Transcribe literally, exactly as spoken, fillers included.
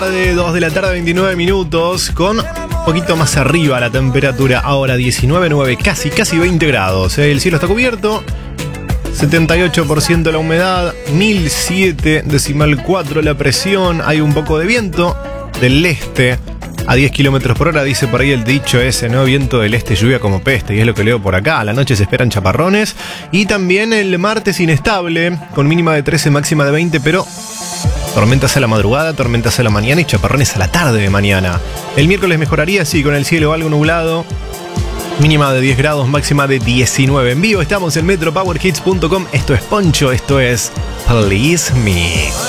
De dos de la tarde, veintinueve minutos, con un poquito más arriba la temperatura, ahora diecinueve punto nueve, casi, casi veinte grados. El cielo está cubierto, setenta y ocho por ciento la humedad, mil siete decimal cuatro la presión, hay un poco de viento del este a diez kilómetros por hora, dice por ahí el dicho ese, ¿no? Viento del este, lluvia como peste, y es lo que leo por acá. A la noche se esperan chaparrones, y también el martes inestable, con mínima de trece, máxima de veinte, pero tormentas a la madrugada, tormentas a la mañana y chaparrones a la tarde de mañana. El miércoles mejoraría, sí, con el cielo algo nublado. Mínima de diez grados, máxima de diecinueve. En vivo estamos en metro power hits punto com. Esto es Poncho, esto es Please Me.